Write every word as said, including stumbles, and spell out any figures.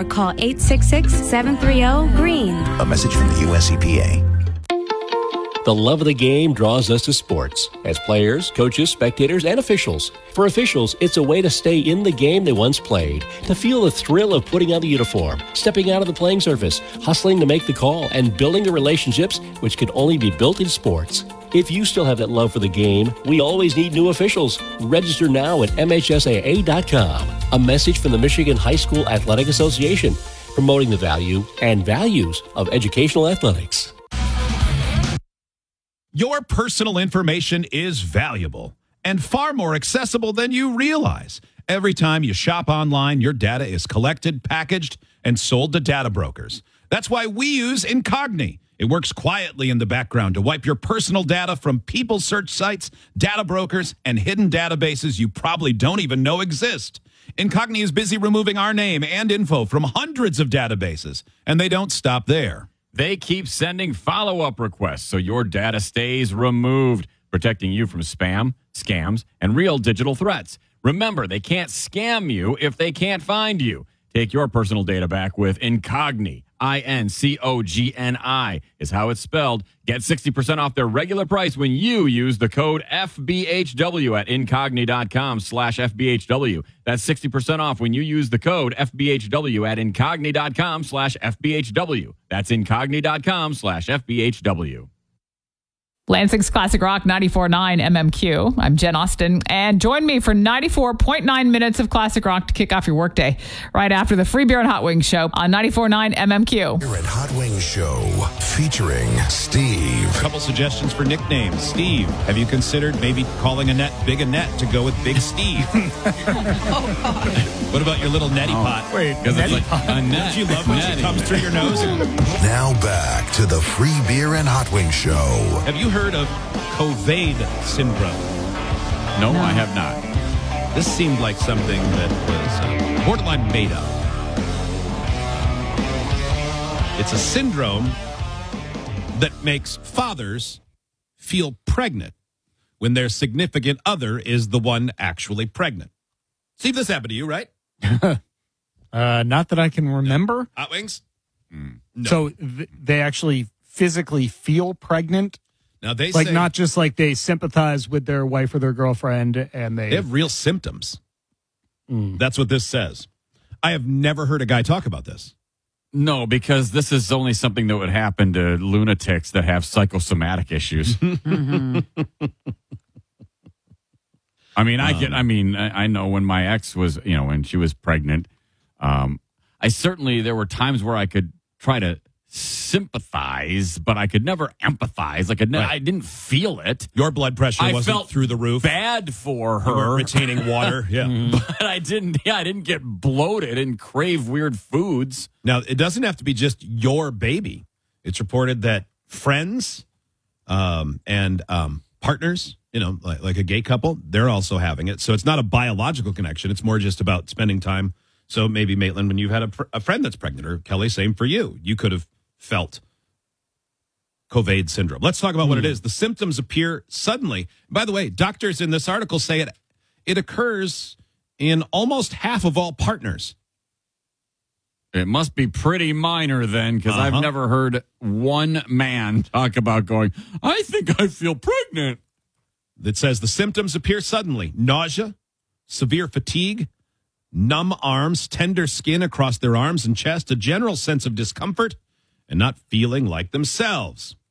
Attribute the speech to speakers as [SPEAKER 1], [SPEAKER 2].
[SPEAKER 1] or call eight six six, seven three zero, GREEN.
[SPEAKER 2] A message from the U S E P A.
[SPEAKER 3] The love of the game draws us to sports as players, coaches, spectators, and officials. For officials, it's a way to stay in the game they once played, to feel the thrill of putting on the uniform, stepping out of the playing surface, hustling to make the call, and building the relationships which can only be built in sports. If you still have that love for the game, we always need new officials. Register now at M H S A A dot com. A message from the Michigan High School Athletic Association, promoting the value and values of educational athletics.
[SPEAKER 4] Your personal information is valuable and far more accessible than you realize. Every time you shop online, your data is collected, packaged, and sold to data brokers. That's why we use Incogni. It works quietly in the background to wipe your personal data from people search sites, data brokers, and hidden databases you probably don't even know exist. Incogni is busy removing our name and info from hundreds of databases, and they don't stop there.
[SPEAKER 5] They keep sending follow-up requests so your data stays removed, protecting you from spam, scams, and real digital threats. Remember, they can't scam you if they can't find you. Take your personal data back with Incogni. I N C O G N I is how it's spelled. Get sixty percent off their regular price when you use the code F B H W at Incogni.com slash FBHW. That's sixty percent off when you use the code F B H W at Incogni.com slash FBHW. That's Incogni.com slash FBHW.
[SPEAKER 6] Lansing's Classic Rock ninety-four point nine M M Q. I'm Jen Austen, and join me for ninety-four point nine minutes of Classic Rock to kick off your workday right after the Free Beer and Hot Wings show on ninety-four point nine M M Q.
[SPEAKER 2] Beer and Hot Wings show featuring Steve.
[SPEAKER 4] A couple suggestions for nicknames. Steve, have you considered maybe calling Annette Big Annette to go with Big Steve? What about your little neti oh, pot?
[SPEAKER 5] Wait, because it's like Annette.
[SPEAKER 4] Don't you love when
[SPEAKER 5] Nettie.
[SPEAKER 4] she comes through your nose?
[SPEAKER 2] Now back to the Free Beer and Hot Wings show.
[SPEAKER 4] Have you heard of Covad syndrome?
[SPEAKER 5] No, no, I have not.
[SPEAKER 4] This seemed like something that was uh, borderline made up. It's a syndrome that makes fathers feel pregnant when their significant other is the one actually pregnant. Steve, this happened to you, right?
[SPEAKER 7] uh, not that I can remember.
[SPEAKER 4] Hot Wings? Mm, no.
[SPEAKER 7] So th- they actually physically feel pregnant?
[SPEAKER 4] Now they
[SPEAKER 7] like
[SPEAKER 4] say,
[SPEAKER 7] not just like they sympathize with their wife or their girlfriend and they,
[SPEAKER 4] they have real symptoms.
[SPEAKER 7] Mm.
[SPEAKER 4] That's what this says. I have never heard a guy talk about this.
[SPEAKER 5] No, because this is only something that would happen to lunatics that have psychosomatic issues.
[SPEAKER 6] Mm-hmm.
[SPEAKER 5] I mean, I
[SPEAKER 4] Um,
[SPEAKER 5] get. I mean, I, I know when my ex was, you know, when she was pregnant. Um, I certainly there were times where I could try to sympathize, but I could never empathize. Like I, ne-
[SPEAKER 4] Right.
[SPEAKER 5] I didn't feel it.
[SPEAKER 4] Your blood pressure
[SPEAKER 5] I
[SPEAKER 4] wasn't
[SPEAKER 5] felt
[SPEAKER 4] through the roof.
[SPEAKER 5] Bad for
[SPEAKER 4] You weren't
[SPEAKER 5] her.
[SPEAKER 4] retaining water. Yeah.
[SPEAKER 5] But I didn't. Yeah, I didn't get bloated and crave weird foods.
[SPEAKER 4] Now, it doesn't have to be just your baby. It's reported that friends um, and um, partners, you know, like, like a gay couple, they're also having it. So it's not a biological connection. It's more just about spending time. So maybe, Maitland, when you've had a, fr- a friend that's pregnant, or Kelly, same for you. You could have felt Covad syndrome. Let's talk about what it is. The symptoms appear suddenly. By the way, doctors in this article say it it occurs in almost half of all partners.
[SPEAKER 5] It must be pretty minor then, because
[SPEAKER 4] Uh-huh.
[SPEAKER 5] I've never heard one man talk about going, I think I feel pregnant.
[SPEAKER 4] It says the symptoms appear suddenly: nausea, severe fatigue, numb arms, tender skin across their arms and chest, a general sense of discomfort, and not feeling like themselves.